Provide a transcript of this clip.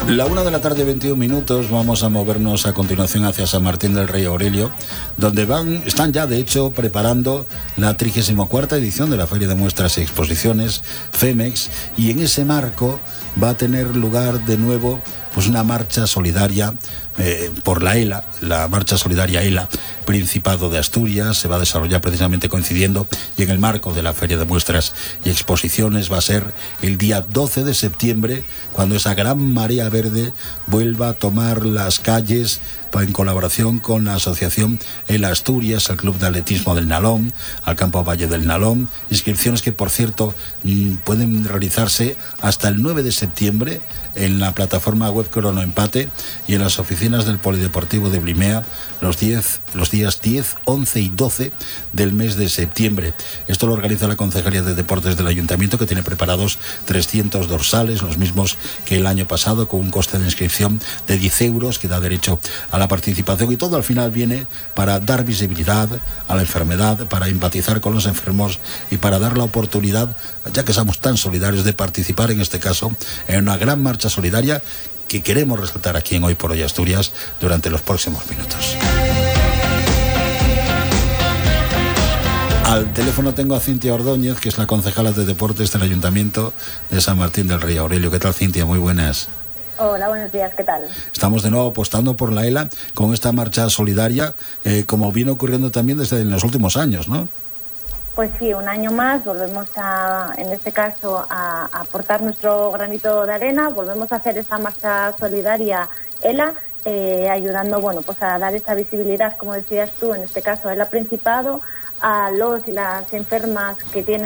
La 1:21 vamos a movernos a continuación hacia San Martín del Rey Aurelio, donde están ya de hecho preparando la 34ª edición de la Feria de Muestras y Exposiciones FEMEX, y en ese marco va a tener lugar de nuevo pues una marcha solidaria por la ELA, la marcha solidaria ELA, Principado de Asturias. Se va a desarrollar precisamente coincidiendo y en el marco de la Feria de Muestras y Exposiciones. Va a ser el día 12 de septiembre, cuando esa gran marea verde vuelva a tomar las calles en colaboración con la asociación ELA Asturias, el Club de Atletismo del Nalón, al Campo Valle del Nalón. Inscripciones que, por cierto, pueden realizarse hasta el 9 de septiembre en la plataforma web Cronoempate y en las oficinas del Polideportivo de Blimea los días 10, 11 y 12 del mes de septiembre. Esto lo organiza la Concejalía de Deportes del Ayuntamiento, que tiene preparados 300 dorsales, los mismos que el año pasado, con un coste de inscripción de 10 euros que da derecho a la participación, y todo al final viene para dar visibilidad a la enfermedad, para empatizar con los enfermos y para dar la oportunidad, ya que somos tan solidarios, de participar en este caso en una gran marcha solidaria que queremos resaltar aquí en Hoy por Hoy Asturias durante los próximos minutos. Al teléfono tengo a Cintia Ordóñez, que es la concejala de Deportes del Ayuntamiento de San Martín del Rey Aurelio. ¿Qué tal, Cintia? Muy buenas. Hola, buenos días, ¿qué tal? Estamos de nuevo apostando por la ELA con esta marcha solidaria, como viene ocurriendo también desde los últimos años, ¿no? Pues sí, un año más volvemos en este caso, a aportar nuestro granito de arena. Volvemos a hacer esta marcha solidaria ELA, ayudando, pues a dar esa visibilidad, como decías tú, en este caso ELA Principado, a los y las enfermas que tienen